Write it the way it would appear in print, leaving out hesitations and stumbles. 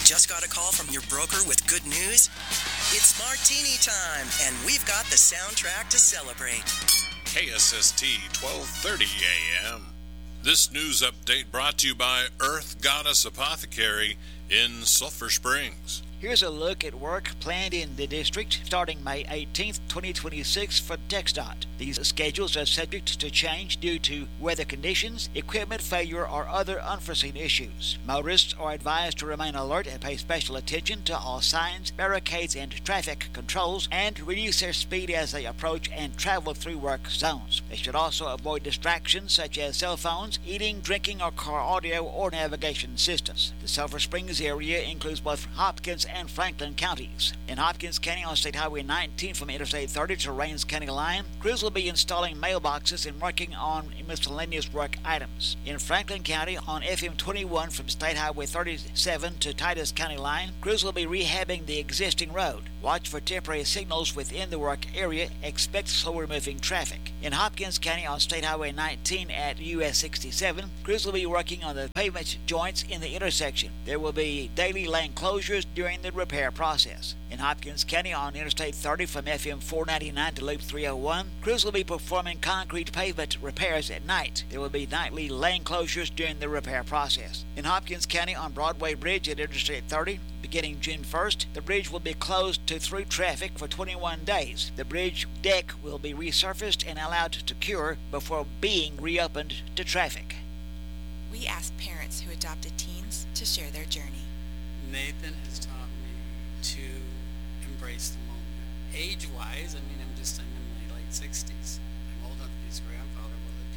Just got a call from your broker with good news? It's Martini time, and we've got the soundtrack to celebrate. KSST 1230 AM. This news update brought to you by Earth Goddess Apothecary in Sulphur Springs. Here's a look at work planned in the district starting May 18th, 2026 for TxDOT. These schedules are subject to change due to weather conditions, equipment failure, or other unforeseen issues. Motorists are advised to remain alert and pay special attention to all signs, barricades, and traffic controls, and reduce their speed as they approach and travel through work zones. They should also avoid distractions such as cell phones, eating, drinking, or car audio or navigation systems. The Sulphur Springs area includes both Hopkins and Franklin counties. In Hopkins County on State Highway 19 from Interstate 30 to Rains County line, crews will be installing mailboxes and working on miscellaneous work items. In Franklin County on FM 21 from State Highway 37 to Titus County line, crews will be rehabbing the existing road. Watch for temporary signals within the work area. Expect slower moving traffic. In Hopkins County on State Highway 19 at US 67, crews will be working on the pavement joints in the intersection. There will be daily lane closures during the repair process. In Hopkins County on Interstate 30 from FM 499 to Loop 301, crews will be performing concrete pavement repairs at night. There will be nightly lane closures during the repair process. In Hopkins County on Broadway Bridge at Interstate 30, beginning June 1st, the bridge will be closed to through traffic for 21 days. The bridge deck will be resurfaced and allowed to cure before being reopened to traffic. We ask parents who adopted teens to share their journey. Nathan has taught me to embrace the moment. Age-wise, I'm in my late 60s. I'm old enough to be his grandpa.